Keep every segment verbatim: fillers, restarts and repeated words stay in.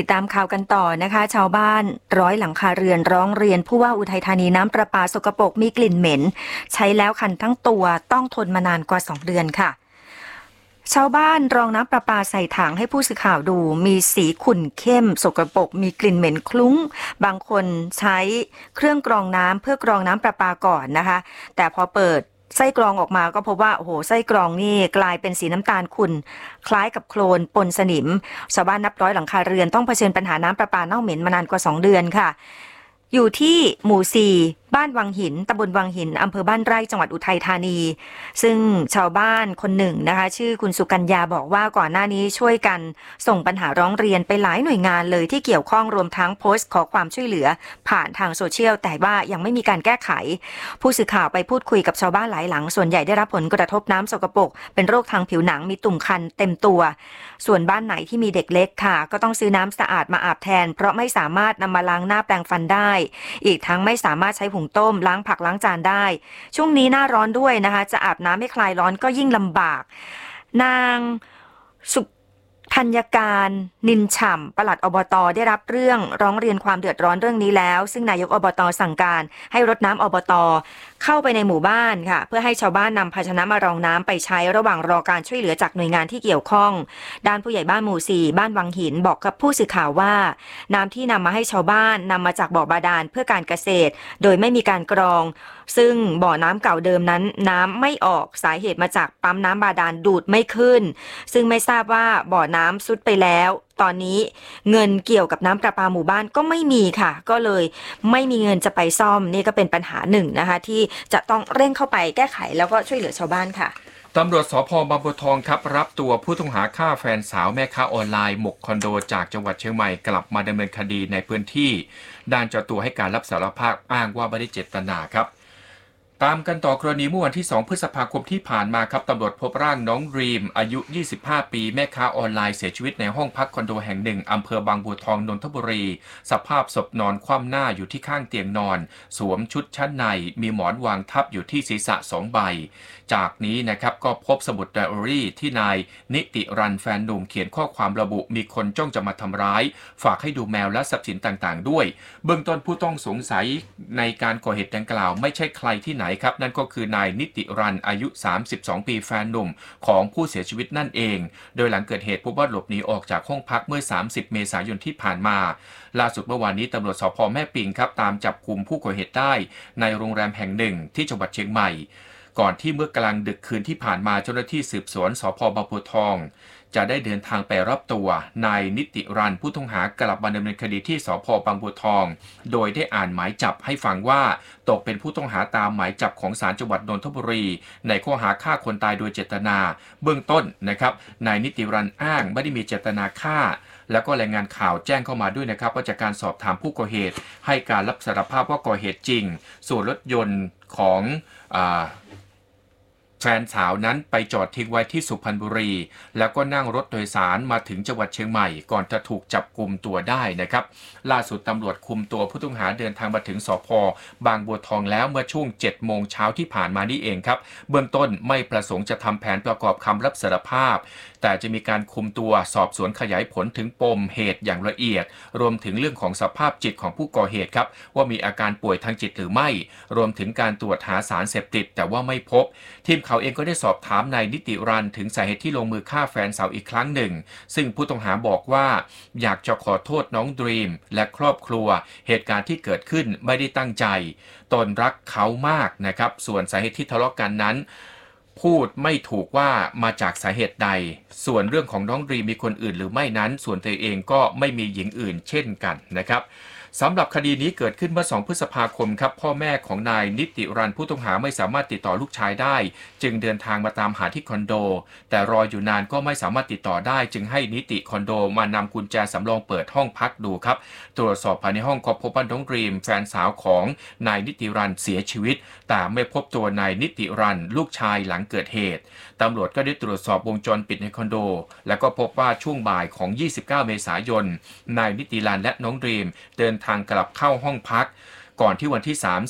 ติดตามข่าวกันต่อนะคะชาวบ้านร้อยหลังคาเรือนร้องเรียนผู้ว่าอุทัยธานีน้ำประปาสกปรกมีกลิ่นเหม็นใช้แล้วคันทั้งตัวต้องทนมานานกว่าสองเดือนค่ะชาวบ้านรองน้ำประปาใส่ถังให้ผู้สื่อข่าวดูมีสีขุ่นเข้มสกปรกมีกลิ่นเหม็นคลุ้งบางคนใช้เครื่องกรองน้ำเพื่อกรองน้ำประปาก่อนนะคะแต่พอเปิดไส้กรองออกมาก็พบว่าโอ้โหไส้กรองนี่กลายเป็นสีน้ำตาลขุ่นคล้ายกับโคลนปนสนิมชาวบ้านนับร้อยหลังคาเรือนต้องเผชิญปัญหาน้ำประปาเน่าเหม็นมานานกว่าสองเดือนค่ะอยู่ที่หมู่สี่บ้านวังหินตำบลวังหินอำเภอบ้านไร่จังหวัดอุทัยธานีซึ่งชาวบ้านคนหนึ่งนะคะชื่อคุณสุกัญญาบอกว่าก่อนหน้านี้ช่วยกันส่งปัญหาร้องเรียนไปหลายหน่วยงานเลยที่เกี่ยวข้องรวมทั้งโพสต์ขอความช่วยเหลือผ่านทางโซเชียลแต่ว่ายังไม่มีการแก้ไขผู้สื่อข่าวไปพูดคุยกับชาวบ้านหลายหลังส่วนใหญ่ได้รับผลกระทบน้ำสกปรกเป็นโรคทางผิวหนังมีตุ่มคันเต็มตัวส่วนบ้านไหนที่มีเด็กเล็กค่ะก็ต้องซื้อน้ำสะอาดมาอาบแทนเพราะไม่สามารถนำมาล้างหน้าแปรงฟันได้อีกทั้งไม่สามารถใช้ผงต้มล้างผักล้างจานได้ช่วงนี้หน้าร้อนด้วยนะคะจะอาบน้ำให้คลายร้อนก็ยิ่งลำบากนางสุธัญการนินฉ่ำปลัดอบต.ได้รับเรื่องร้องเรียนความเดือดร้อนเรื่องนี้แล้วซึ่งนายกอบต.สั่งการให้รถน้ำอบต.เข้าไปในหมู่บ้านค่ะเพื่อให้ชาวบ้านนำภาชนะมารองน้ำไปใช้ระหว่างรอการช่วยเหลือจากหน่วยงานที่เกี่ยวข้องด้านผู้ใหญ่บ้านหมู่สี่บ้านวังหินบอกกับผู้สื่อข่าวว่าน้ำที่นำมาให้ชาวบ้านนำมาจากบ่อบาดาลเพื่อการเกษตรโดยไม่มีการกรองซึ่งบ่อน้ำเก่าเดิมนั้นน้ำไม่ออกสาเหตุมาจากปั๊มน้ำบาดาลดูดไม่ขึ้นซึ่งไม่ทราบว่าบ่อน้ำซุดไปแล้วตอนนี้เงินเกี่ยวกับน้ำประปาหมู่บ้านก็ไม่มีค่ะก็เลยไม่มีเงินจะไปซ่อมนี่ก็เป็นปัญหาหนึ่งนะคะที่จะต้องเร่งเข้าไปแก้ไขแล้วก็ช่วยเหลือชาวบ้านค่ะตำรวจสภ.บางบัวทองครับรับตัวผู้ต้องหาฆ่าแฟนสาวแม่ค้าออนไลน์หมกคอนโดจากจังหวัดเชียงใหม่กลับมาดำเนินคดีในพื้นที่ด้านเจ้าตัวให้การรับสารภาพอ้างว่าไม่ได้เจตนาครับตามกันต่อกรณีเมื่อวันที่สองพฤษภาคมที่ผ่านมาครับตำรวจพบร่างน้องดรีมอายุยี่สิบห้าปีแม่ค้าออนไลน์เสียชีวิตในห้องพักคอนโดแห่งหนึ่งอำเภอบางบัวทองนนทบุรีสภาพศพนอนคว่ำหน้าอยู่ที่ข้างเตียงนอนสวมชุดชั้นในมีหมอนวางทับอยู่ที่ศีรษะสองใบจากนี้นะครับก็พบสมุดไดอารี่ที่นายนิติรันแฟนหนุ่มเขียนข้อความระบุมีคนจ้องจะมาทำร้ายฝากให้ดูแมวและทรัพย์สินต่างๆด้วยเบื้องต้นผู้ต้องสงสัยในการก่อเหตุดังกล่าวไม่ใช่ใครที่ไหนครับนั่นก็คือนายนิติรันอายุสามสิบสองปีแฟนหนุ่มของผู้เสียชีวิตนั่นเองโดยหลังเกิดเหตุพบว่าหลบหนีออกจากห้องพักเมื่อสามสิบเมษายนที่ผ่านมาล่าสุดเมื่อวานนี้ตำรวจสภ.แม่ปิงครับตามจับกุมผู้ก่อเหตุได้ในโรงแรมแห่งหนึ่งที่จังหวัดเชียงใหม่ก่อนที่เมื่อกลางดึกคืนที่ผ่านมาเจ้าหน้าที่สืบสวนสภ.บางบัวทองจะได้เดินทางไปรับตัวนายนิติรันผู้ต้องหากลับมาดำเนินคดีที่สภ.บางบัวทองโดยได้อ่านหมายจับให้ฟังว่าตกเป็นผู้ต้องหาตามหมายจับของศาลจังหวัดนนทบุรีในข้อหาฆ่าคนตายโดยเจตนาเบื้องต้นนะครับนายนิติรันอ้างไม่ได้มีเจตนาฆ่าแล้วก็รายงานข่าวแจ้งเข้ามาด้วยนะครับว่าจากการสอบถามผู้ก่อเหตุให้การรับสารภาพว่าก่อเหตุจริงส่วนรถยนต์ของอ่าแฟนสาวนั้นไปจอดทิ้งไว้ที่สุพรรณบุรีแล้วก็นั่งรถโดยสารมาถึงจังหวัดเชียงใหม่ก่อนจะถูกจับกุมตัวได้นะครับล่าสุดตำรวจคุมตัวผู้ต้องหาเดินทางมาถึงสภ.บางบัวทองแล้วเมื่อช่วงเจ็ดโมงเช้าที่ผ่านมานี่เองครับเบื้องต้นไม่ประสงค์จะทำแผนประกอบคำรับสารภาพแต่จะมีการคุมตัวสอบสวนขยายผลถึงปมเหตุอย่างละเอียดรวมถึงเรื่องของสภาพจิตของผู้ก่อเหตุครับว่ามีอาการป่วยทางจิตหรือไม่รวมถึงการตรวจหาสารเสพติดแต่ว่าไม่พบทีมข่าวเองก็ได้สอบถามนายนิติรันถึงสาเหตุที่ลงมือฆ่าแฟนสาวอีกครั้งหนึ่งซึ่งผู้ต้องหาบอกว่าอยากจะขอโทษน้องดรีมและครอบครัวเหตุการณ์ที่เกิดขึ้นไม่ได้ตั้งใจตนรักเขามากนะครับส่วนสาเหตุที่ทะเลาะกันนั้นพูดไม่ถูกว่ามาจากสาเหตุใดส่วนเรื่องของน้องดรีมมีคนอื่นหรือไม่นั้นส่วนเธอเองก็ไม่มีหญิงอื่นเช่นกันนะครับสำหรับคดีนี้เกิดขึ้นเมื่อสองพฤษภาคมครับพ่อแม่ของนายนิติรันผู้ต้องหาไม่สามารถติดต่อลูกชายได้จึงเดินทางมาตามหาที่คอนโดแต่รออยู่นานก็ไม่สามารถติดต่อได้จึงให้นิติคอนโดมานำกุญแจสำรองเปิดห้องพักดูครับตรวจสอบภายในห้องก็พบว่าน้องดรีมแฟนสาวของนายนิติรันเสียชีวิตแต่ไม่พบตัวนายนิติรันลูกชายหลังเกิดเหตุตำรวจก็ได้ตรวจสอบวงจรปิดในคอนโดแล้วก็พบว่าช่วงบ่ายของยี่สิบเก้าเมษายนนายนิติรันและน้องดรีมเดินทางกลับเข้าห้องพักก่อนที่วันที่สามสิบ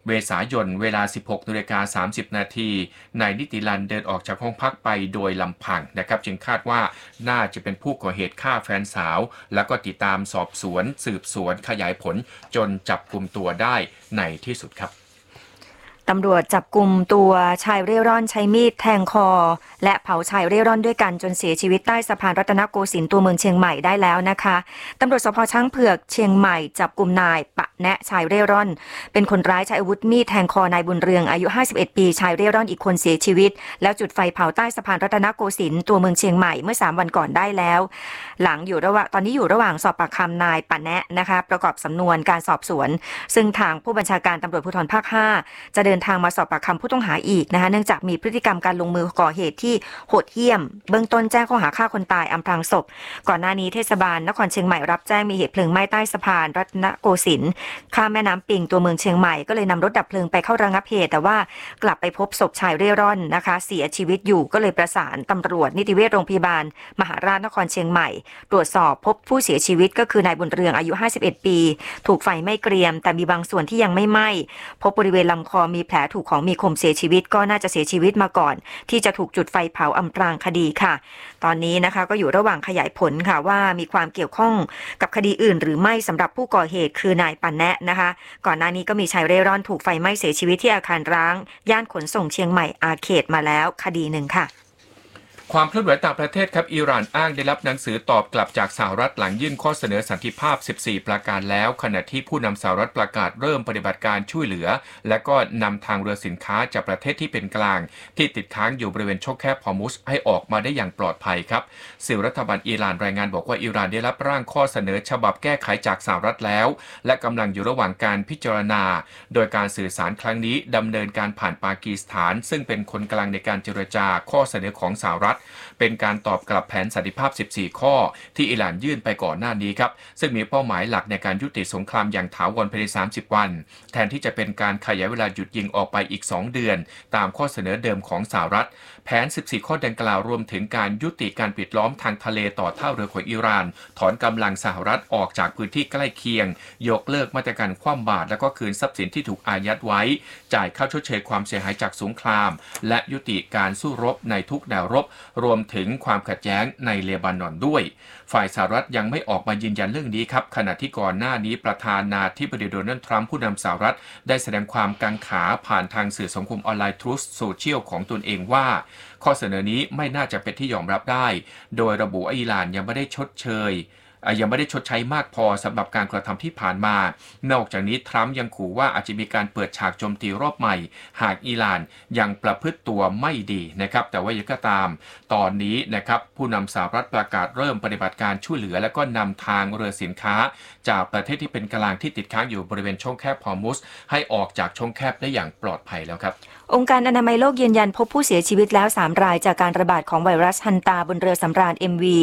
เมษายนเวลา สิบหกนาฬิกาสามสิบนาทีนายนิติรันเดินออกจากห้องพักไปโดยลำพังนะครับจึงคาดว่าน่าจะเป็นผู้ก่อเหตุฆ่าแฟนสาวแล้วก็ติดตามสอบสวนสืบสวนขยายผลจนจับกุมตัวได้ในที่สุดครับตำรวจจับกุมตัวชายเร่ร่อนใช้มีดแทงคอและเผาชายเร่ร่อนด้วยกันจนเสียชีวิตใต้สะพานรัตนโกสินทร์ตัวเมืองเชียงใหม่ได้แล้วนะคะตำรวจสภ.ช้างเผือกเชียงใหม่จับกุมนายปะแนะชายเร่ร่อนเป็นคนร้ายใช้อาวุธมีดแทงคอนายบุญเรืองอายุห้าสิบเอ็ดปีชายเร่ร่อนอีกคนเสียชีวิตแล้วจุดไฟเผาใต้สะพานรัตนโกสินทร์ตัวเมืองเชียงใหม่เมื่อสามวันก่อนได้แล้วหลังอยู่ระหว่างตอนนี้อยู่ระหว่างสอบปากคำนายปะแนะนะคะประกอบสำนวนการสอบสวนซึ่งทางผู้บัญชาการตำรวจภูธรภาคห้าจะเดินทางมาสอบปากคำผู้ต้องหาอีกนะคะเนื่องจากมีพฤติกรรมการลงมือก่อเหตุที่โหดเหี้ยมเบื้องต้นแจ้งข้อหาฆ่าคนตายอำพรางศพก่อนหน้านี้เทศบาลนครเชียงใหม่รับแจ้งมีเหตุเพลิงไหม้ใต้สะพานรัตนโกสินทร์ข้ามแม่น้ำปิงตัวเมืองเชียงใหม่ก็เลยนำรถดับเพลิงไปเข้าระงับเหตุแต่ว่ากลับไปพบศพชายเร่ร่อนนะคะเสียชีวิตอยู่ก็เลยประสานตำรวจนิติเวชโรงพยาบาลมหาราชนครเชียงใหม่ตรวจสอบพบผู้เสียชีวิตก็คือนายบุญเรืองอายุห้าสิบเอ็ดปีถูกไฟไหม้เกรียมแต่มีบางส่วนที่ยังไม่ไหม้พบบริเวณลำคอมีแผลถูกของมีคมเสียชีวิตก็น่าจะเสียชีวิตมาก่อนที่จะถูกจุดไฟเผาอำพรางคดีค่ะตอนนี้นะคะก็อยู่ระหว่างขยายผลค่ะว่ามีความเกี่ยวข้องกับคดีอื่นหรือไม่สำหรับผู้ก่อเหตุคือนายปะแนะนะคะก่อนหน้านี้ก็มีชายเร่ร่อนถูกไฟไหม้เสียชีวิตที่อาคารร้างย่านขนส่งเชียงใหม่อาเขตมาแล้วคดีหนึ่งค่ะความเคลื่อนไหวต่างประเทศครับอิหร่านอ้างได้รับหนังสือตอบกลับจากสหรัฐหลังยื่นข้อเสนอสันติภาพสิบสี่ประการแล้วขณะที่ผู้นำสหรัฐประกาศเริ่มปฏิบัติการช่วยเหลือและก็นำทางเรือสินค้าจากประเทศที่เป็นกลางที่ติดค้างอยู่บริเวณช่องแคบฮอร์มุซให้ออกมาได้อย่างปลอดภัยครับสื่อรัฐบาลอิหร่านรายงานบอกว่าอิหร่านได้รับร่างข้อเสนอฉบับแก้ไขจากสหรัฐแล้วและกำลังอยู่ระหว่างการพิจารณาโดยการสื่อสารครั้งนี้ดำเนินการผ่านปากีสถานซึ่งเป็นคนกลางในการเจรจาข้อเสนอของสหรัฐเป็นการตอบกลับแผนสันติภาพสิบสี่ข้อที่อิหร่านยื่นไปก่อนหน้านี้ครับซึ่งมีเป้าหมายหลักในการยุติสงครามอย่างถาวรภายในสามสิบวันแทนที่จะเป็นการขยายเวลาหยุดยิงออกไปอีกสองเดือนตามข้อเสนอเดิมของสหรัฐแผนสิบสี่ข้อดังกล่าวรวมถึงการยุติการปิดล้อมทางทะเลต่อท่าเรือของอิหร่านถอนกำลังสหรัฐออกจากพื้นที่ใกล้เคียงยกเลิกมาตรการคว่ำบาตรและก็คืนทรัพย์สินที่ถูกอายัดไว้จ่ายค่าชดเชยความเสียหายจากสงครามและยุติการสู้รบในทุกแนวรบรวมถึงความขัดแย้งในเลบานอนด้วยฝ่ายสหรัฐยังไม่ออกมายืนยันเรื่องนี้ครับขณะที่ก่อนหน้านี้ประธานาธิบดีโดนัลด์ทรัมป์ผู้นำสหรัฐได้แสดงความกังขาผ่านทางสื่อสังคมออนไลน์ Truth Social ของตนเองว่าข้อเสนอนี้ไม่น่าจะเป็นที่ยอมรับได้โดยระบุว่าอิหร่านยังไม่ได้ชดเชยยังไม่ได้ชดใช้มากพอสำหรับการกระทำที่ผ่านมานอกจากนี้ทรัมป์ยังขู่ว่าอาจจะมีการเปิดฉากโจมตีรอบใหม่หากอิหร่านยังประพฤติตัวไม่ดีนะครับแต่ว่าอย่างก็ตามตอนนี้นะครับผู้นำสหรัฐประกาศเริ่มปฏิบัติการช่วยเหลือและก็นำทางเรือสินค้าจากประเทศที่เป็นกลางที่ติดค้างอยู่บริเวณช่องแคบฮอร์มุซให้ออกจากช่องแคบได้อย่างปลอดภัยแล้วครับองค์การอนามัยโลกยืนยันพบผู้เสียชีวิตแล้วสามรายจากการระบาดของไวรัสฮันตาบนเรือสำราญ เอ็ม วี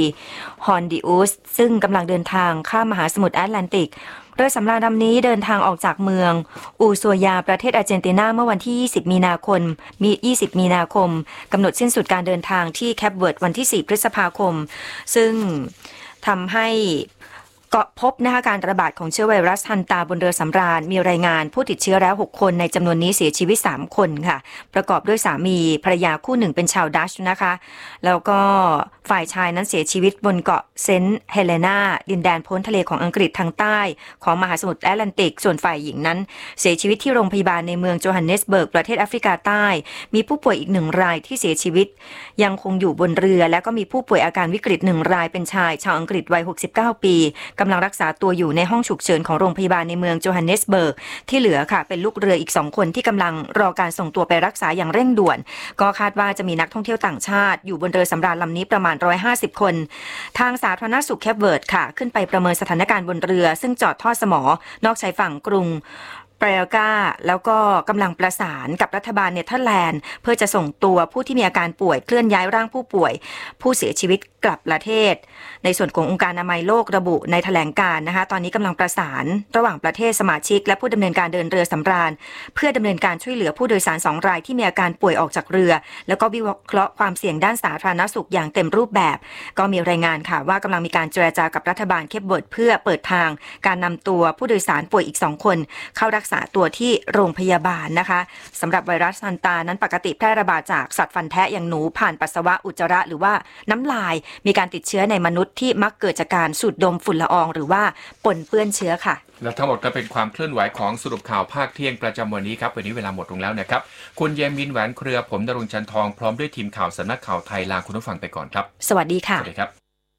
Hondius ซึ่งกำลังเดินทางข้ามมหาสมุทรแอตแลนติกเรือสำราญลำนี้เดินทางออกจากเมืองอูซัวยาประเทศอาร์เจนตินาเมื่อวันที่ยี่สิบมีนาคมมียี่สิบมีนาคมกำหนดสิ้นสุดการเดินทางที่แคปเวิร์ดวันที่สี่พฤษภาคมซึ่งทำให้ก็พบนะคะการระบาดของเชื้อไวรัสฮันตาบนเรือสำราญมีรายงานผู้ติดเชื้อแล้วหกคนในจำนวนนี้เสียชีวิตสามคนค่ะประกอบด้วยสามีภรรยาคู่หนึ่งเป็นชาวดัชนะคะแล้วก็ฝ่ายชายนั้นเสียชีวิตบนเกาะเซนต์เฮเลนาดินแดนพ้นทะเลของอังกฤษทางใต้ของมหาสมุทรแอตแลนติกส่วนฝ่ายหญิงนั้นเสียชีวิตที่โรงพยาบาลในเมืองโจฮันเนสเบิร์กประเทศแอฟริกาใต้มีผู้ป่วยอีกหนึ่งรายที่เสียชีวิตยังคงอยู่บนเรือและก็มีผู้ป่วยอาการวิกฤตหนึ่งรายเป็นชายชาวอังกฤษวัยหกสิบเก้าปีกำลังรักษาตัวอยู่ในห้องฉุกเฉินของโรงพยาบาลในเมืองโจฮันเนสเบิร์กที่เหลือค่ะเป็นลูกเรืออีกสองคนที่กำลังรอการส่งตัวไปรักษาอย่างเร่งด่วนก็คาดว่าจะมีนักท่องเที่ยวต่างชาติอยู่บนเรือสำราญลำนี้ประมาณหนึ่งร้อยห้าสิบคนทางสาธารณสุขแคปเวิร์ดค่ะขึ้นไปประเมินสถานการณ์บนเรือซึ่งจอดทอดสมอนอกชายฝั่งกรุงเปรกาแล้วก็กำลังประสานกับรัฐบาลเนเธอร์แลนด์เพื่อจะส่งตัวผู้ที่มีอาการป่วยเคลื่อนย้ายร่างผู้ป่วยผู้เสียชีวิตกลับประเทศในส่วนขององค์การอนามัยโลกระบุในแถลงการณ์นะคะตอนนี้กำลังประสานระหว่างประเทศสมาชิกและผู้ดำเนินการเดินเรือสำราญเพื่อดำเนินการช่วยเหลือผู้โดยสารสองรายที่มีอาการป่วยออกจากเรือแล้วก็วิเคราะห์ความเสี่ยงด้านสาธารณสุขอย่างเต็มรูปแบบก็มีรายงานค่ะว่ากำลังมีการเจรจากับรัฐบาลเคปเวิร์ดเพื่อเปิดทางการนำตัวผู้โดยสารป่วยอีกสองคนเข้ารักษาษาตัวที่โรงพยาบาลนะคะสำหรับไวรัสซันตานั้นปกติแพร่ระบาดจากสัตว์ฟันแทะอย่างหนูผ่านปัสสาวะอุจจาระหรือว่าน้ำลายมีการติดเชื้อในมนุษย์ที่มักเกิดจากการสูดดมฝุ่นละอองหรือว่าปนเปื้อนเชื้อค่ะและทั้งหมดก็เป็นความเคลื่อนไหวของสรุปข่าวภาคเที่ยงประจำวันนี้ครับวันนี้เวลาหมดลงแล้วนะครับคุณเยมินแหวนเครือผมณรงค์จันทองพร้อมด้วยทีมข่าวสำนักข่าวไทยลาคุณผู้ฟังไปก่อนครับสวัสดีค่ะสวัสดีครับ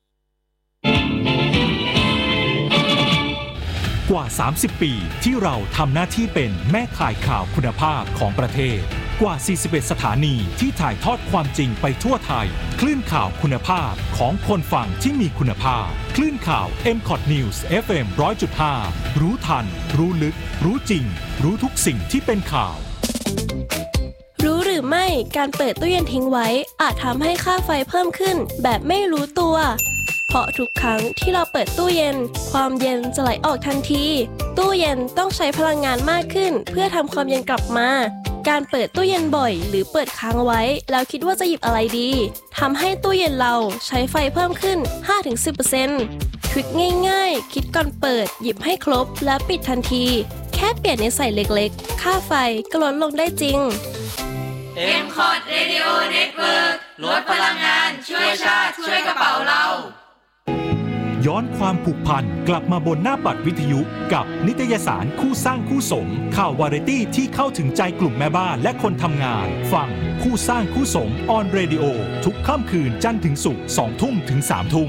กว่าสามสิบปีที่เราทำหน้าที่เป็นแม่ข่ายข่าวคุณภาพของประเทศกว่าสี่สิบเอ็ดสถานีที่ถ่ายทอดความจริงไปทั่วไทยคลื่นข่าวคุณภาพของคนฟังที่มีคุณภาพคลื่นข่าว เอ็ม คอท News เอฟ เอ็ม หนึ่งร้อยจุดห้า รู้ทันรู้ลึกรู้จริงรู้ทุกสิ่งที่เป็นข่าวรู้หรือไม่การเปิดตู้เย็นทิ้งไว้อาจทำให้ค่าไฟเพิ่มขึ้นแบบไม่รู้ตัวเพราะทุกครั้งที่เราเปิดตู้เย็นความเย็นจะไหลออกทันทีตู้เย็นต้องใช้พลังงานมากขึ้นเพื่อทำความเย็นกลับมาการเปิดตู้เย็นบ่อยหรือเปิดค้างไว้แล้วคิดว่าจะหยิบอะไรดีทำให้ตู้เย็นเราใช้ไฟเพิ่มขึ้น ห้าถึงสิบเปอร์เซ็นต์ ทริคง่ายๆคิดก่อนเปิดหยิบให้ครบแล้วปิดทันทีแค่เปลี่ยนนิสัยเล็กๆค่าไฟก็ลดลงได้จริงเอ็ม คอท Radio Network ลดพลังงานช่วยชาติช่วยกระเป๋าเราย้อนความผูกพันกลับมาบนหน้าปัดวิทยุกับนิตยสารคู่สร้างคู่สมข่าววาไรตี้ที่เข้าถึงใจกลุ่มแม่บ้านและคนทำงานฟังคู่สร้างคู่สมออนเรดิโอทุกค่ำคืนจันทร์ถึงศุกร์สองทุ่มถึงสามทุ่ม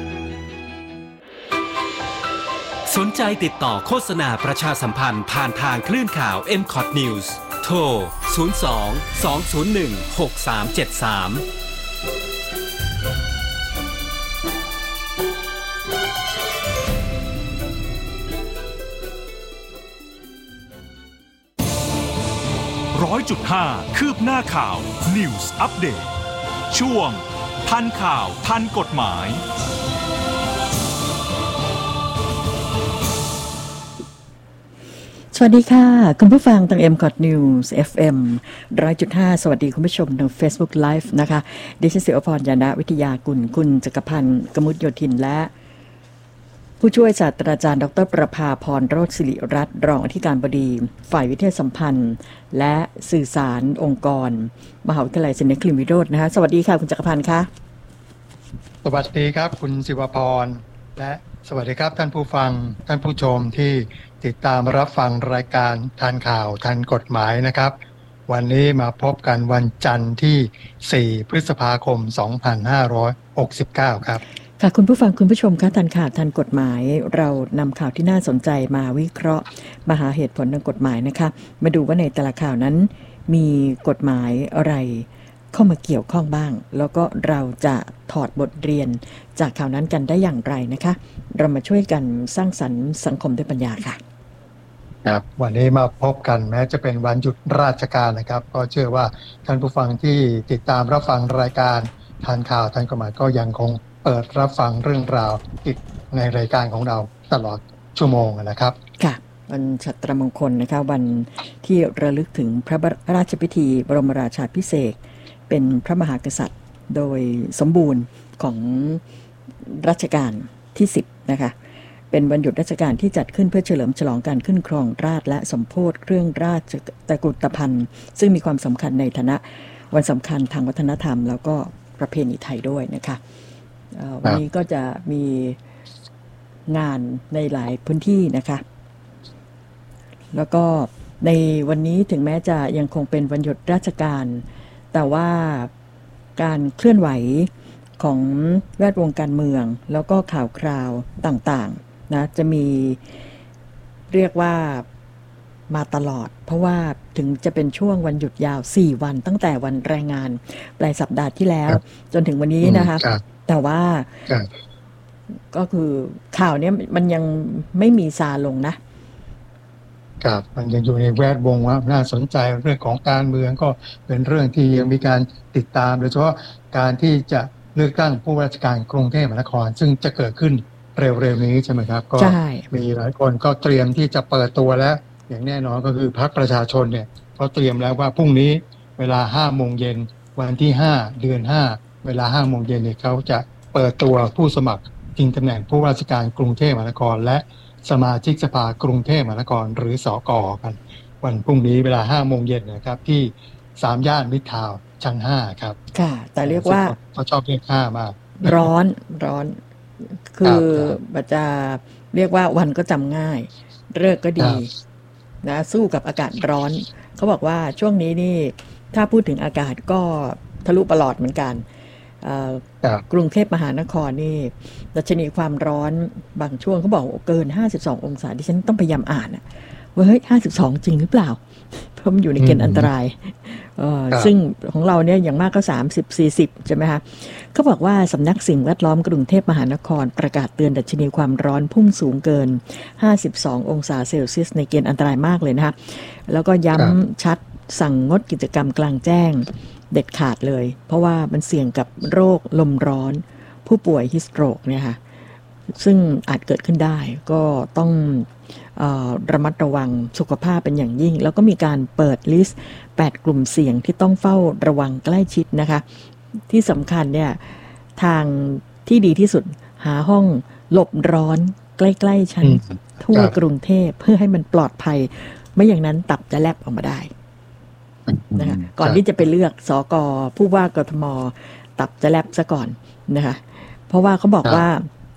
สนใจติดต่อโฆษณาประชาสัมพันธ์ผ่านทางคลื่นข่าว เอ็ม คอท News โทรศูนย์ สอง สอง ศูนย์ หนึ่ง หก สาม เจ็ด สามร้อยจุดห้าคืบหน้าข่าว News Update ช่วงทันข่าวทันกฎหมายสวัสดีค่ะคุณผู้ฟังทาง เอ็ม คอท News เอฟ เอ็ม หนึ่งร้อยจุดห้า สวัสดีคุณผู้ชมทาง Facebook Live นะคะดิฉันศิวพรยานะวิทยากุลคุณจักรพันธ์กมุตโยธินและผู้ช่วยศาสตราจารย์ดรประภาพรโรจน์ศิริรัตน์รองอธิการบดีฝ่ายวิทยาสัมพันธ์และสื่อสารองค์กรมหาวิทยาลัยศรีนครินทร์วิโรจน์นะคะสวัสดีค่ะคุณจักรพันธ์ค่ะสวัสดีครับคุณศิวพรและสวัสดีครับท่านผู้ฟังท่านผู้ชมที่ติดตามรับฟังรายการทันข่าวทันกฎหมายนะครับวันนี้มาพบกันวันจันทร์ที่สี่พฤษภาคมสองพันห้าร้อยหกสิบเก้าครับค่ะคุณผู้ฟังคุณผู้ชมคะทันข่าวทันกฎหมายเรานำข่าวที่น่าสนใจมาวิเคราะห์มาหาเหตุผลทางกฎหมายนะคะมาดูว่าในแต่ละข่าวนั้นมีกฎหมายอะไรเข้ามาเกี่ยวข้องบ้างแล้วก็เราจะถอดบทเรียนจากข่าวนั้นกันได้อย่างไรนะคะเรามาช่วยกันสร้างสรรค์สังคมด้วยปัญญาค่ะครับวันนี้มาพบกันแม้จะเป็นวันหยุดราชการนะครับก็เชื่อว่าท่านผู้ฟังที่ติดตามรับฟังรายการทันข่าวทันกฎหมายก็ยังคงเปิดรับฟังเรื่องราวติดในรายการของเราตลอดชั่วโมงนะครับค่ะวันฉัตรมงคลนะคะวันที่ระลึกถึงพระราชพิธีบรมราชาภิเษกเป็นพระมหากษัตริย์โดยสมบูรณ์ของรัชกาลที่สิบนะคะเป็นวันหยุดราชการที่จัดขึ้นเพื่อเฉลิมฉลองการขึ้นครองราชย์และสมโภชเครื่องราชตกุฏภัณฑ์ซึ่งมีความสำคัญในฐานะวันสำคัญทางวัฒนธรรมแล้วก็ประเพณีไทยด้วยนะคะวันนี้ก็จะมีงานในหลายพื้นที่นะคะแล้วก็ในวันนี้ถึงแม้จะยังคงเป็นวันหยุดราชการแต่ว่าการเคลื่อนไหวของแวดวงการเมืองแล้วก็ข่าวคราวต่างๆนะจะมีเรียกว่ามาตลอดเพราะว่าถึงจะเป็นช่วงวันหยุดยาวสี่วันตั้งแต่วันแรงงานปลายสัปดาห์ที่แล้วจนถึงวันนี้นะคะแต่ว่าก็คือข่าวนี้มันยังไม่มีซาลงนะครับมันยังอยู่ในแวดวงว่าน่าสนใจเรื่องของการเมืองก็เป็นเรื่องที่ยังมีการติดตามโดยเฉพาะการที่จะเลือกตั้งผู้ว่าราชการกรุงเทพมหานครซึ่งจะเกิดขึ้นเร็วๆนี้ใช่ไหมครับก็มีหลายคนก็เตรียมที่จะเปิดตัวแล้วอย่างแน่นอนก็คือพรรคประชาชนเนี่ยเขาเตรียมแล้วว่าพรุ่งนี้เวลาห้าโมงเย็นวันที่ห้าเดือนห้าเวลาห้าโมงเย็นเนี่ยเขาจะเปิดตัวผู้สมัครชิงตำแหน่งผู้ว่าราชการกรุงเทพมหานครและสมาชิกสภากรุงเทพมหานครหรือสกกันวันพรุ่งนี้เวลาห้าโมงเย็นนะครับที่สามย่านมิตรทาวน์ชั้นห้าครับค่ะแต่เรียกว่าเขาชอบเรียกห้ามากร้อนร้อนคือบัจจาเรียกว่าวันก็จำง่ายเลิกก็ดีนะสู้กับอากาศร้อนเขาบอกว่าช่วงนี้นี่ถ้าพูดถึงอากาศก็ทะลุปลอดเหมือนกันกรุงเทพมหานครนี่ดัชนีความร้อนบางช่วงเขาบอกเกินห้าสิบสององศาดิฉันต้องพยายามอ่านว่าเฮ้ยห้าสิบสองจริงหรือเปล่าเพราะมันอยู่ในเกณฑ์อันตรายซึ่งของเราเนี่ยอย่างมากก็สามสิบ สี่สิบใช่ไหมคะเขาบอกว่าสำนักสิ่งแวดล้อมกรุงเทพมหานครประกาศเตือนดัชนีความร้อนพุ่งสูงเกินห้าสิบสององศาเซลเซียสในเกณฑ์อันตรายมากเลยนะคะแล้วก็ย้ำชัดสั่งงดกิจกรรมกลางแจ้งเด็ดขาดเลยเพราะว่ามันเสี่ยงกับโรคลมร้อนผู้ป่วยฮิสโตรกเนี่ยค่ะซึ่งอาจเกิดขึ้นได้ก็ต้องเอ่อระมัดระวังสุขภาพเป็นอย่างยิ่งแล้วก็มีการเปิดลิสต์แปดกลุ่มเสี่ยงที่ต้องเฝ้าระวังใกล้ชิดนะคะที่สำคัญเนี่ยทางที่ดีที่สุดหาห้องหลบร้อนใกล้ๆชั้นทั่วกรุงเทพเพื่อให้มันปลอดภัยไม่อย่างนั้นตับจะแลบออกมาได้นะคะก่อนที่จะไปเลือกสกผู้ว่ากทมตับจะแลบซะก่อนนะคะเพราะว่าเขาบอกว่า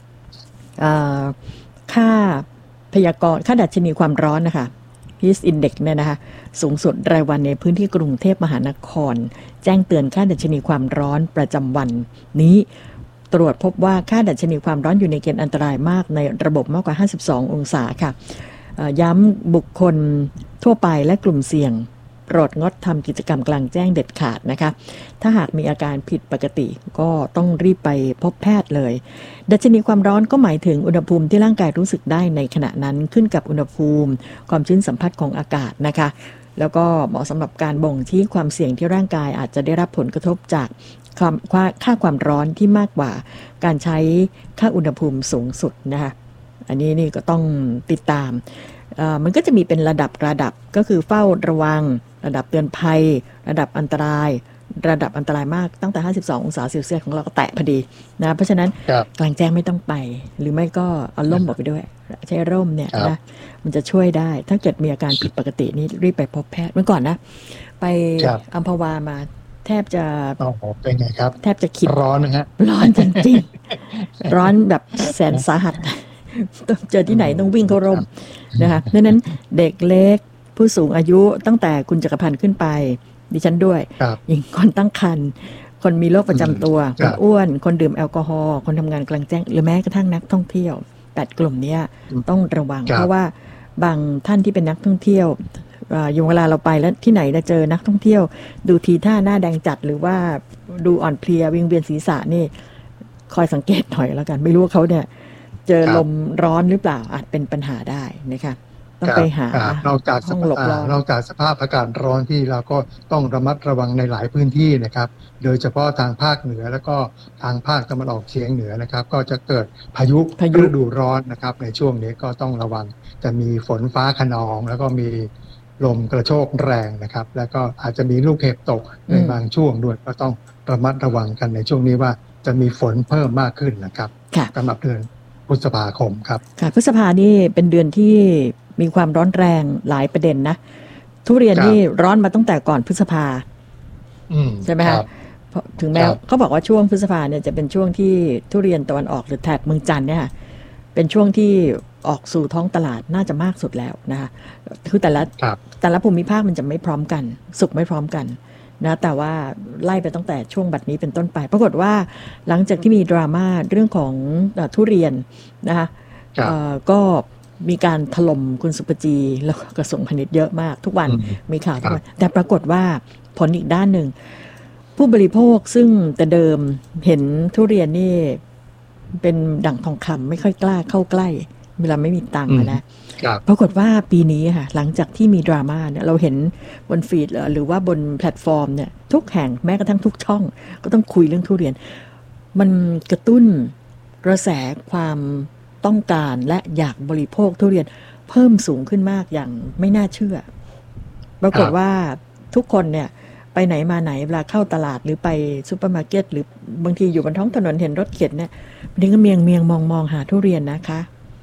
ค่าพยากรณ์ค่าดัชนีความร้อนนะคะ Heat Index เนี่ยนะคะสูงสุดรายวันในพื้นที่กรุงเทพมหานครแจ้งเตือนค่าดัชนีความร้อนประจำวันนี้ตรวจพบว่าค่าดัชนีความร้อนอยู่ในเกณฑ์อันตรายมากในระบบมากกว่าห้าสิบสององศาค่ะย้ำบุคคลทั่วไปและกลุ่มเสี่ยงโปรดงดทำกิจกรรมกลางแจ้งเด็ดขาดนะคะถ้าหากมีอาการผิดปกติก็ต้องรีบไปพบแพทย์เลยดัชนีความร้อนก็หมายถึงอุณหภูมิที่ร่างกายรู้สึกได้ในขณะนั้นขึ้นกับอุณหภูมิความชื้นสัมผัสของอากาศนะคะแล้วก็เหมาะสำหรับการบ่งชี้ความเสี่ยงที่ร่างกายอาจจะได้รับผลกระทบจากค่าความร้อนที่มากกว่าการใช้ค่าอุณหภูมิสูงสุดนะคะอันนี้นี่ก็ต้องติดตามมันก็จะมีเป็นระดับระดับก็คือเฝ้าระวังระดับเตือนภัยระดับอันตรายระดับอันตรายมากตั้งแต่ห้าสิบสององศาเซลเซียสของเราก็แตะพอดีนะเพราะฉะนั้นกลางแจ้งไม่ต้องไปหรือไม่ก็เอาร่มออกไปด้วยใช้ร่มเนี่ยนะมันจะช่วยได้ถ้าเกิดมีอาการผิดปกตินี่รีบไปพบแพทย์เมื่อก่อนนะไปอัมพวามาแทบจะอ๋อเป็นไงครับแทบจะคิดร้อนนะฮะร้อนจริงๆร้อนแบบแสนสาหัสต้องเจอที่ไหนต้องวิ่งเข้าร่มนะคะดังนั้นเด็กเล็กผู้สูงอายุตั้งแต่คุณจักรพันธ์ขึ้นไปดิฉันด้วยอย่างคนตั้งครรภ์คนมีโรคประจำตัวคนอ้วนคนดื่มแอลกอฮอล์คนทำงานกลางแจ้งหรือแม้กระทั่งนักท่องเที่ยวแปดกลุ่มนี้ต้องระวังเพราะว่าบางท่านที่เป็นนักท่องเที่ยวอย่างเวลาเราไปแล้วที่ไหนจะเจอนักท่องเที่ยวดูทีท่าหน้าแดงจัดหรือว่าดูอ่อนเพลียวิงเวียนศีรษะนี่คอยสังเกตหน่อยแล้วกันไม่รู้ว่าเขาเนี่ยเจอลมร้อนหรือเปล่าอาจเป็นปัญหาได้นะคะต้องไปหานอกจากห้องหลบร้อนนอกจากสภาพอากาศร้อนที่เราก็ต้องระมัดระวังในหลายพื้นที่นะครับโดยเฉพาะทางภาคเหนือแล้วก็ทางภาคตะวันออกเฉียงเหนือนะครับก็จะเกิดพายุฤดูร้อนนะครับในช่วงนี้ก็ต้องระวังจะมีฝนฟ้าคะนองแล้วก็มีลมกระโชกแรงนะครับแล้วก็อาจจะมีลูกเห็บตกในบางช่วงด้วยก็ต้องระมัดระวังกันในช่วงนี้ว่าจะมีฝนเพิ่มมากขึ้นนะครับสำหรับเดือนพฤษภาคมครับค่ะพฤษภานี่เป็นเดือนที่มีความร้อนแรงหลายประเด็นนะทุเรียนนี่ร้อนมาตั้งแต่ก่อนพฤษภาใช่ไหมคะถึงแม้เขาบอกว่าช่วงพฤษภาเนี่ยจะเป็นช่วงที่ทุเรียนตะวันออกหรือแถบเมืองจันทร์เนี่ยค่ะเป็นช่วงที่ออกสู่ท้องตลาดน่าจะมากสุดแล้วนะคะคือแต่ละแต่ละภูมิภาคมันจะไม่พร้อมกันสุกไม่พร้อมกันนะแต่ว่าไล่ไปตั้งแต่ช่วงบัดนี้เป็นต้นไปปรากฏว่าหลังจากที่มีดราม่าเรื่องของทุเรียนนะคะก็มีการถล่มคุณสุปจีแล้วกระทรวงพาณิชย์เยอะมากทุกวันมีข่าวทุกวันแต่ปรากฏว่าผลอีกด้านหนึ่งผู้บริโภคซึ่งแต่เดิมเห็นทุเรียนนี่เป็นดั่งทองคำไม่ค่อยกล้าเข้าใกล้เวลาไม่มีตังค์นะปรากฏว่าปีนี้ค่ะหลังจากที่มีดราม่าเนี่ยเราเห็นบนฟีดหรือว่าบนแพลตฟอร์มเนี่ยทุกแห่งแม้กระทั่งทุกช่องก็ต้องคุยเรื่องทุเรียนมันกระตุ้นกระแสความต้องการและอยากบริโภคทุเรียนเพิ่มสูงขึ้นมากอย่างไม่น่าเชื่อปรากฏว่าทุกคนเนี่ยไปไหนมาไหนเวลาเข้าตลาดหรือไปซุปเปอร์มาร์เก็ตหรือบางทีอยู่บนท้องถนนเห็นรถเข็นเนี่ยบางทีก็เมียงเมียงมองมองหาทุเรียนนะคะ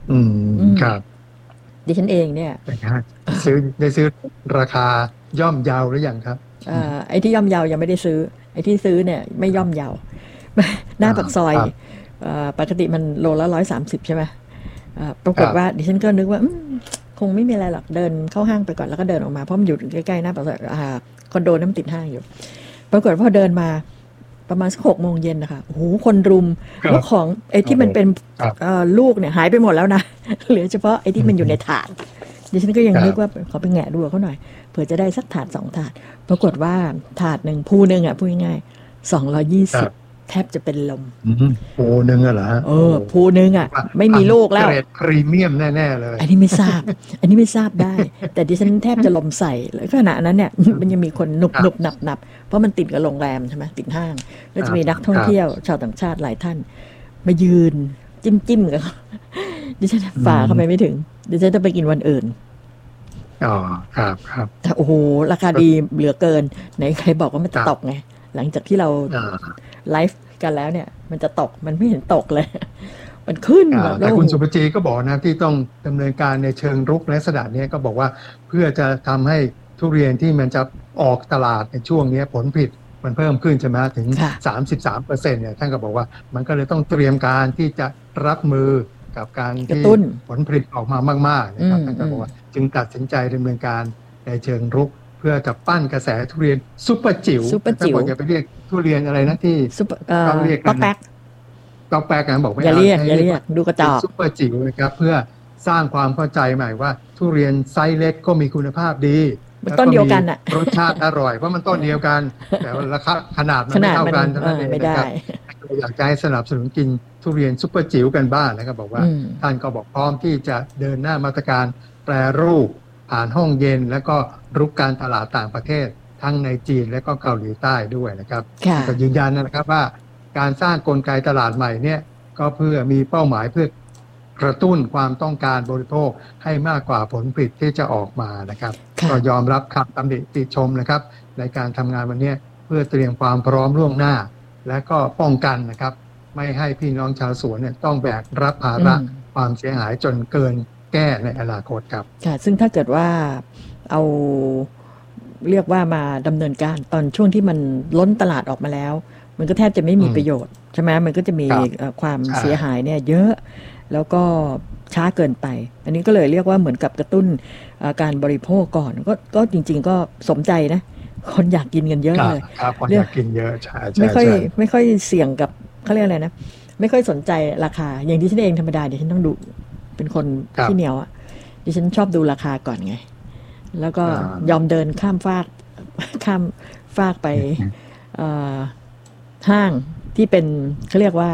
อืมครับดิฉันเองเนี่ยซื้อได้ซื้อราคาย่อมเยาหรือยังครับอ่าไอ้ที่ย่อมเยายังไม่ได้ซื้อไอ้ที่ซื้อเนี่ยไม่ย่อมเยาหน้าปากซอยปกติมันโลละร้อยสามสิบใช่ไหมปรากฏว่าดิฉันก็นึกว่าคงไม่มีอะไรหรอกเดินเข้าห้างไปก่อนแล้วก็เดินออกมาเพราะมันอยู่ใกล้ๆหน้าปากซอยคอนโดน้ำติดห้างอยู่ปรากฏพอเดินมาประมาณสักหกโมงเย็นนะคะโอ้โหคนรุมแล้วของไอ้ที่มันเป็นลูกเนี่ยหายไปหมดแล้วนะเหลือเฉพาะไอ้ที่มันอยู่ในถาดดิฉันก็ยังนึกว่าเขาไปแงะดูเขาหน่อยเผื่อจะได้สักถาดสองถาดปรากฏว่าถาดหนึ่งภูหนึ่งอ่ะพูดง่ายๆสองร้อยยี่สิบแทบจะเป็นลมภูหนึ่งอะเหรอเออภูหนึ่งอ่ะไม่มีลูกแล้วเกรดพรีเมียมแน่ๆเลยอันนี้ไม่ทราบอันนี้ไม่ทราบได้แต่ดิฉันแทบจะลมใส่แล้วขณะนั้นเนี่ยมันยังมีคนหนุบหนุบหนับหนับเพราะมันติดกับโรงแรมใช่ไหมติดห้างแล้วจะมีนักท่องเที่ยวชาวต่างชาติหลายท่านมายืนจิ้มจิ้มกันดิฉันฝ่าเข้าไปไม่ถึงดิฉันจะไปกินวันอื่นอ๋อครับครับแต่โอ้โหราคาดีเหลือเกินไหนใครบอกว่ามันจะตกไงหลังจากที่เราไลฟ์กันแล้วเนี่ยมันจะตกมันไม่เห็นตกเลยมันขึ้นแต่คุณสุภจีก็บอกนะที่ต้องดำเนินการในเชิงรุกและลักษณะนี้ก็บอกว่าเพื่อจะทำให้ทุเรียนที่มันจะออกตลาดในช่วงนี้ผลผลิตมันเพิ่มขึ้นใช่ไหมถึง สามสิบสามเปอร์เซ็นต์ เนี่ยท่านก็บอกว่ามันก็เลยต้องเตรียมการที่จะรับมือกับการที่ผลผลิตออกมามากๆนะครับท่านก็บอกว่าจึงตัดสินใจดำเนินการในเชิงรุกเพื่อจะปั้นกระแสทุเรียนซุปเปอร์จิ๋วซุปเปอร์จิ๋วอย่าไปเรียกทุเรียนอะไรนะที่เขาเรียกก็แป๊กก็แป๊กนะบอกไม่อย่าเรียกอย่าเรียกดูกระจอกซุปเปอร์จิ๋วนะครับเพื่อสร้างความเข้าใจใหม่ว่าทุเรียนไซส์เล็กก็มีคุณภาพดีมันต้นเดียวกันอะรสชาติอร่อยเพราะมันต้นเดียวกันแต่ว่าราคาขนาดมันไม่เท่ากันเท่านั้นเองนะครับอยากจะให้สนับสนุนกินทุเรียนซุปเปอร์จิ๋วกันบ้างนะครับบอกว่าท่านก็บอกพร้อมที่จะเดินหน้ามาตรการแปรรูปผ่านห้องเย็นแล้วก็รุกการตลาดต่างประเทศทั้งในจีนและก็เกาหลีใต้ด้วยนะครับก็ยืนยันนะครับว่าการสร้างกลไกตลาดใหม่เนี่ยก็เพื่อมีเป้าหมายเพื่อกระตุ้นความต้องการบริโภคให้มากกว่าผลผลิตที่จะออกมานะครับก็ยอมรับคำตำหนิติชมนะครับในการทำงานวันนี้เพื่อเตรียมความพร้อมล่วงหน้าและก็ป้องกันนะครับไม่ให้พี่น้องชาวสวนเนี่ยต้องแบกรับภาระความเสียหายจนเกินแก้ในอนาคตครับค่ะซึ่งถ้าเกิดว่าเอาเรียกว่ามาดำเนินการตอนช่วงที่มันล้นตลาดออกมาแล้วมันก็แทบจะไม่มีประโยชน์ใช่ไหมมันก็จะมีความเสียหายเนี่ยเยอะแล้วก็ช้าเกินไปอันนี้ก็เลยเรียกว่าเหมือนกับกระตุ้นการบริโภคก่อนก็ก็จริงๆก็สมใจนะคนอยากกินกันเยอะเลยครับคนอยากกินเยอะใช่ใช่ไม่ค่อยไม่ค่อยเสี่ยงกับเขาเรียกอะไรนะไม่ค่อยสนใจราคาอย่างที่ฉันเองธรรมดาเดี๋ยวฉันต้องดูเป็นคนที่เหนียวอ่ะดิฉันชอบดูราคาก่อนไงแล้วก็ยอมเดินข้ามฟากข้ามฟากไปห้างที่เป็นเขาเรียกว่า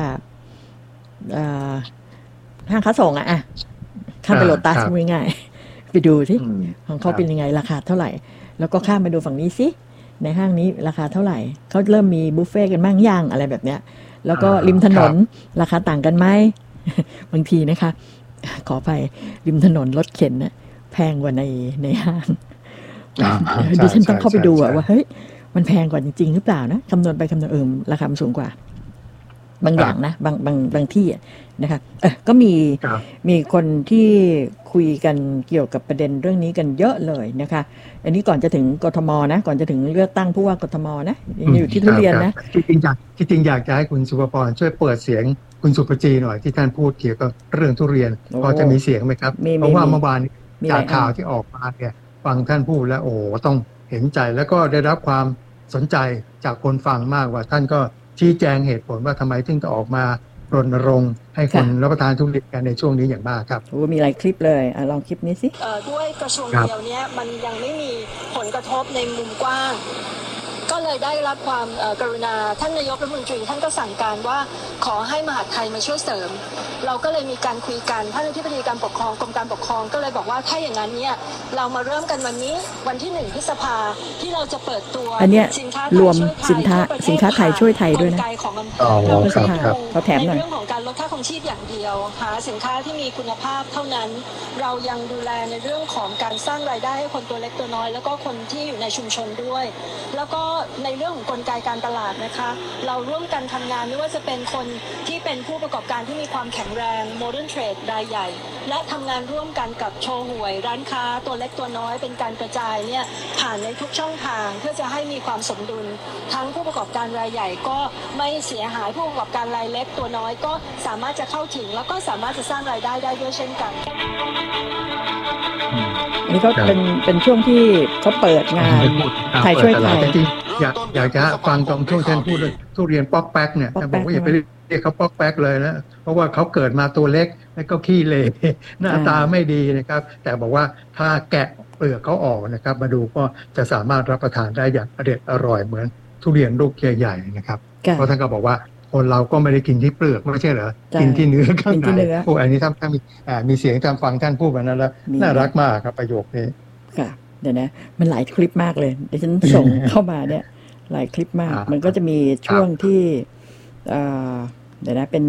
ห้างค้าส่งอะอะข้ามไปโลตัสง่ายๆไปดูที่ของเขาเป็นยังไงราคาเท่าไหร่แล้วก็ข้ามไปดูฝั่งนี้สิในห้างนี้ราคาเท่าไหร่เขาเริ่มมีบุฟเฟ่กันบ้างย่างอะไรแบบเนี้ยแล้วก็ริมถนนราคาต่างกันไหมบางทีนะคะขอไปริมถนนรถเข็นนะแพงกว่าในในห้างดิฉันต้องเข้าไปดูอะว่าเฮ้ยมันแพงกว่าจริงๆหรือเปล่านะคำนวณไปคำนวณเออราคามันสูงกว่าบางอย่างนะบางบางบางที่นะคะเออก็มีมีคนที่คุยกันเกี่ยวกับประเด็นเรื่องนี้กันเยอะเลยนะคะอันนี้ก่อนจะถึงกทมนะก่อนจะถึงเลือกตั้งผู้ว่ากทมนะยังอยู่ที่ทุเรียนนะที่จริงอยากที่จริงอยากจะให้คุณสุภพรช่วยเปิดเสียงคุณสุภจีหน่อยที่ท่านพูดเกี่ยวกับเรื่องทุเรียนพอจะมีเสียงไหมครับเพราะว่าเมื่อวานจากข่าวที่ออกมาเนี่ยฟังท่านพูดแล้วโอ้ต้องเห็นใจแล้วก็ได้รับความสนใจจากคนฟังมากว่าท่านก็ชี้แจงเหตุผลว่าทำไมถึงจะออกมารณรงค์ให้คนรับประทานทุเรียนกันในช่วงนี้อย่างมากครับโอ้มีหลายคลิปเลยอ่ะลองคลิปนี้สิด้วยกระทรวงเดียวนี้มันยังไม่มีผลกระทบในมุมกว้างก็เลยได้รับความกรุณาท่านนายกรัฐมนตรีท่านก็สั่งการว่าขอให้มหาดไทยมาช่วยเสริมเราก็เลยมีการคุยกันท่านอธิบดีการปกครองกรมการปกครองก็เลยบอกว่าถ้าอย่างนั้นเนี่ยเรามาเริ่มกันวันนี้วันที่หนึ่งพฤษภาที่เราจะเปิดตัวอันเนี้ยรวมสินค้าสินค้าไทยช่วยไทยด้วยนะอ๋อครับครับเขาแถมหน่อยในเรื่องของการลดค่าครองชีพอย่างเดียวหาสินค้าที่มีคุณภาพเท่านั้นเรายังดูแลในเรื่องของการสร้างรายได้ให้คนตัวเล็กตัวน้อยแล้วก็คนที่อยู่ในชุมชนด้วยแล้วก็ในเรื่องของกลไกการตลาดนะคะเราร่วมกันทำงานไม่ว่าจะเป็นคนที่เป็นผู้ประกอบการที่มีความแข็งแรงโมเดิร์นเทรดรายใหญ่และทำงานร่วมกันกับโชว์หวยร้านค้าตัวเล็กตัวน้อยเป็นการกระจายเนี่ยผ่านในทุกช่องทางเพื่อจะให้มีความสมดุลทั้งผู้ประกอบการรายใหญ่ก็ไม่เสียหายผู้ประกอบการรายเล็กตัวน้อยก็สามารถจะเข้าถึงแล้วก็สามารถจะสร้างรายได้ได้ด้วยเช่นกันอันนี้ก็เป็นเป็นช่วงที่เขาเปิดงานไทยช่วยไทยจริงๆอยากอยากจะฟังตรงช่วงท่านพูดทุเรียนป๊อกแป๊กเนี่ยแต่บอกว่าอย่าไปเรียกเขาป๊อกแป๊กเลยนะเพราะว่าเขาเกิดมาตัวเล็กแล้วก็ขี้เหร่หน้าตาไม่ดีนะครับแต่บอกว่าถ้าแกะเปลือกเขาออกนะครับมาดูก็จะสามารถรับประทานได้อย่างอร่อยอร่อยเหมือนทุเรียนลูกใหญ่ๆนะครับเพราะท่านก็บอกว่าคนเราก็ไม่ได้กินที่เปลือกไม่ใช่เหรอกินที่เนื้อข้างในพวกอันนี้ถ้าถ้ามีมีเสียงตามฟังท่านพูดแบบนั้นแล้วน่ารักมากครับประโยคนี้ค่ะเดี๋ยวนะมันหลายคลิปมากเลยเดี๋ยวฉันส่งเข้ามาเนี่ยหลายคลิปมากมันก็จะมีช่วงที่เดี๋ยวนะเป็น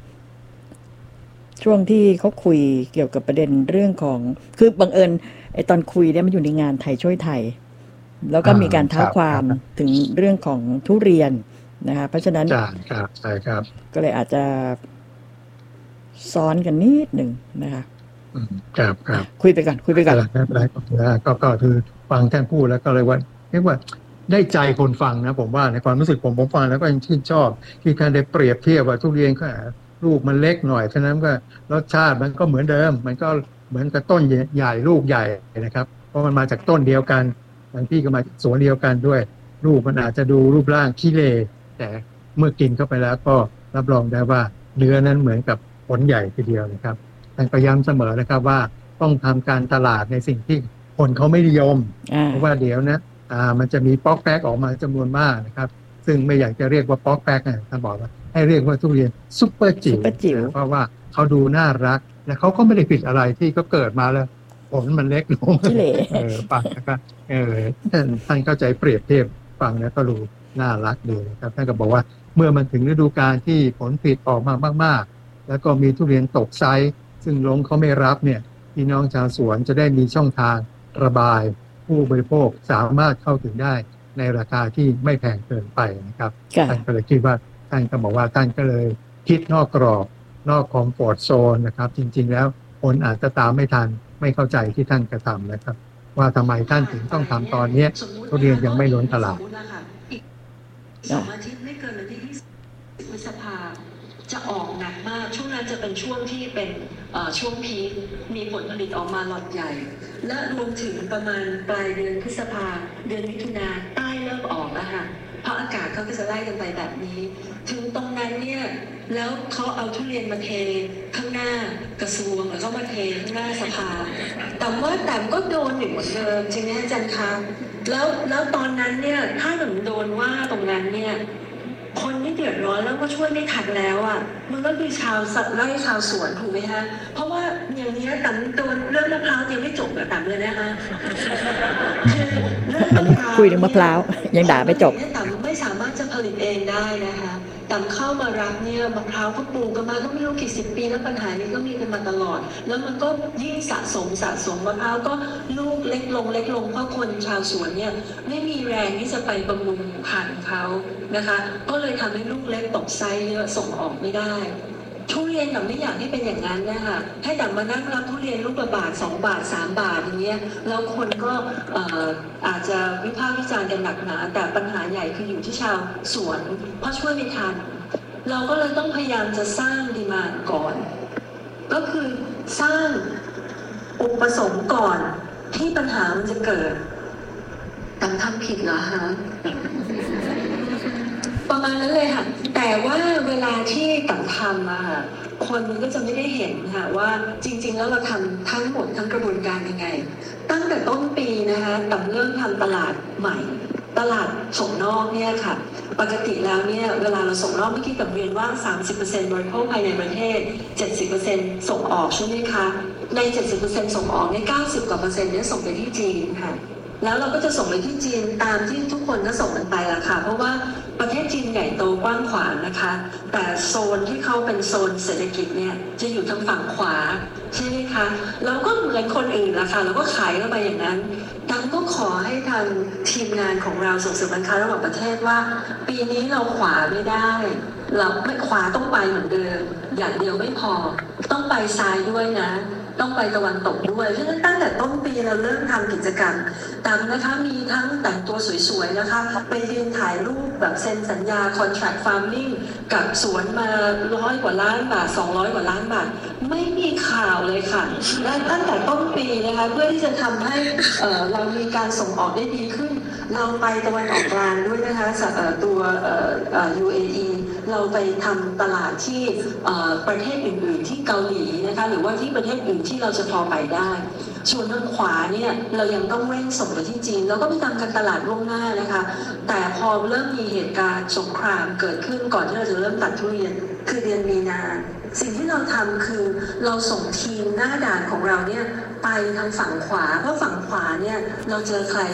ช่วงที่เขาคุยเกี่ยวกับประเด็นเรื่องของคือบังเอิญไอตอนคุยเนี่ยมันอยู่ในงานไทยช่วยไทยแล้วก็มีการท้าความถึงเรื่องของทุเรียนนะคะเพราะฉะนั้นครับใช่ครับก็เลยอาจจะซ้อนกันนิดหนึ่งนะคะครับครับคุยไปก่อนคุยไปก่อนไม่เป็นไรก็ก็คือฟังท่านพูดแล้วก็เลยว่าเรียกว่าได้ใจคนฟังนะผมว่าในความรู้สึกผมผมฟังแล้วก็ยังชื่นชอบที่ท่านได้เปรียบเทียบว่าทุเรียนก็ลูกมันเล็กหน่อยฉะนั้นก็รสชาติมันก็เหมือนเดิมมันก็เหมือนกับต้นใหญ่ลูกใหญ่นะครับเพราะมันมาจากต้นเดียวกันบางที่ก็มาจากสวนเดียวกันด้วยลูกมันอาจจะดูรูปร่างขี้เหร่แต่เมื่อกินเข้าไปแล้วก็รับรองได้ว่าเนื้อนั้นเหมือนกับผลใหญ่ทีเดียวนะครับท่านก็ย้ำเสมอนะครับว่าต้องทำการตลาดในสิ่งที่คนเขาไม่นิยมเพราะว่าเดี๋ยวนะอ่ามันจะมีป๊อกแป๊กออกมาจำนวนมากนะครับซึ่งไม่อยากจะเรียกว่าป๊อกแป๊กนะท่านบอกว่าให้เรียกว่าทุเรียนซุปเปอร์จิ๋วเพราะว่าเขาดูน่ารักและเขาก็ไม่ได้ผิดอะไรที่ก็เกิดมาแล้วผลมันเล็กลงเออฟังนะครับเออท่านเข้าใจเปรียบเทียบฟังแล้วก็รู้น่ารักดีนะครับท่านก็บอกว่าเมื่อมันถึงฤดูกาลที่ผลผลิตออกมามากๆแล้วก็มีทุเรียนตกไซส์ซึ่งลงเขาไม่รับเนี่ยพี่น้องชาวสวนจะได้มีช่องทางระบายผู้บริโภคสามารถเข้าถึงได้ในราคาที่ไม่แพงเกินไปนะครับท่านก็เลยคิดว่าท่านก็บอกว่าท่านก็เลยคิดนอกกรอบนอกคอมฟอร์ตโซนนะครับจริงๆแล้วคนอาจจะตามไม่ทันไม่เข้าใจที่ท่านกระทำนะครับว่าทำไมท่านถึงต้องทำตอนนี้ทุเรียนยังไม่ล้นตลาดสองอาทิตย์ไม่เกินวันที่ยี่สิบพฤษภาจะออกหนักมากช่วงนั้นจะเป็นช่วงที่เป็นช่วงพีคมีผลผลิตออกมาล็อตใหญ่และรวมถึงประมาณปลายเดือนพฤษภาเดือนมิถุนาใต้เริ่มออกแล้วค่ะเพราะอากาศเขาก็จะไล่กันไปแบบนี้ถึงตรงนั้นเนี่ยแล้วเขาเอาทุเรียนมาเทข้างหน้ากระทรวงแล้วก็มาเทข้างหน้าสภาแต่ว่าแต่ก็โดนอยู่เหมือนเดิมจริงไหมอาจารย์คะแล้วแล้วตอนนั้นเนี่ยถ้าหนูโดนว่าตรงนั้นเนี่ยคนที่เดือดร้อนแล้วก็ช่วยไม่ทันแล้วอ่ะมันก็คือชาวสัตว์ไร่ชาวสวนถูกไหมคะเพราะว่าอย่างนี้ต่ำโดนเรื่องมะพร้าวยังไม่จบแบบต่ำเลยนะคะเรื่องมะพร้าวคุยถึงมะพร้าวยังด่าไม่จบต่ำไม่สามารถจะผลิตเองได้นะคะต่ำเข้ามารับเนี่ยมะพร้าวก็ปลูกกันมาก็ไม่รู้กี่สิบปีแล้วปัญหานี้ก็มีกันมาตลอดแล้วมันก็ยิ่งสะสมสะสมมะพร้าวก็ลูกเล็กลงเล็กลงเพราะคนชาวสวนเนี่ยไม่มีแรงที่จะไปบำรุงพันธุ์เขานะคะก็เลยทำให้ลูกเล็กตกไซส์เยอะส่งออกไม่ได้ทุเรียนแบบไม่อยากให้เป็นอย่างนั้นนะคะให้แต่มานั่งรับทุเรียนลูกละบาทสองบาทสามบาทอย่างเงี้ยแล้วคนก็อาจจะวิพากษ์วิจารณ์กันหนักหนาแต่ปัญหาใหญ่คืออยู่ที่ชาวสวนเพราะช่วยไม่ทันเราก็เลยต้องพยายามจะสร้างดีมานด์ก่อนก็คือสร้างอุปสงค์ก่อนที่ปัญหามันจะเกิดแต่ทำผิดเหรอฮะประมาณนั้นเลยค่ะแต่ว่าเวลาที่ต่างทำอะค่ะคนมันก็จะไม่ได้เห็นค่ะว่าจริงๆแล้วเราทำทั้งหมดทั้งกระบวนการยังไงตั้งแต่ต้นปีนะคะต่างเริ่มทำตลาดใหม่ตลาดส่งนอกเนี่ยค่ะปกติแล้วเนี่ยเวลาเราส่งนอกเมื่อกี้ต่างเรียนว่า สามสิบเปอร์เซ็นต์ บริโภคภายในประเทศ เจ็ดสิบเปอร์เซ็นต์ ส่งออกใช่ไหมคะใน เจ็ดสิบเปอร์เซ็นต์ ส่งออกใน เก้าสิบกว่าเปอร์เซ็นต์เนี่ยส่งไปที่จีนค่ะแล้วเราก็จะส่งไปที่จีนตามที่ทุกคนก็ส่งกันไปละค่ะเพราะว่าปประเทศจีนใหญ่โตกว้างขวางนะคะแต่โซนที่เขาเป็นโซนเศรษฐกิจเนี่ยจะอยู่ทางฝั่งขวาใช่ไหมคะเราก็เหมือนคนอื่นละค่ะเราก็ขายเข้าไปอย่างนั้นดังก็ขอให้ทางทีมงานของเราส่งเสริมการค้าระหว่างประเทศว่าปีนี้เราขวาไม่ได้เราไม่ขวาต้องไปเหมือนเดิมอย่างเดียวไม่พอต้องไปซ้ายด้วยนะต้องไปตะวันตกด้วยเพราะฉะนั้นตั้งแต่ต้นปีเราเริ่มทำกิจกรรมตามนะคะมีทั้งแต่งตัวสวยๆนะคะไปยืนถ่ายรูปแบบเซ็นสัญญา contract farming กับสวนมาร้อยกว่าล้านบาทสองร้อยกว่าล้านบาทไม่มีข่าวเลยค่ะและตั้งแต่ต้นปีนะคะเพื่อที่จะทำให้เอ่อเรามีการส่งออกได้ดีขึ้นเราไปตะวันออกกลางด้วยนะคะตัวเอ่อเอ่อ ยู เอ อี เราไปทำตลาดที่เอ่อประเทศอื่นๆที่เกาหลีนะคะหรือว่าที่ประเทศอื่นที่เราจะพอไปได้ส่วนทางขวาเนี่ยเรายังต้องเร่งส่งไปที่จีนเราก็ไปทำการตลาดล่วงหน้านะคะแต่พอเริ่มมีเหตุการณ์สงครามเกิดขึ้นก่อนที่เราจะเริ่มตัดทุเรียนคือเดือนมีนาสิ่งที่เราทำคือเราส่งทีมหน้าด่านของเราเนี่ยไปทางฝั่งขวาเพราะฝั่งขวาเนี่ยเราเจอใคร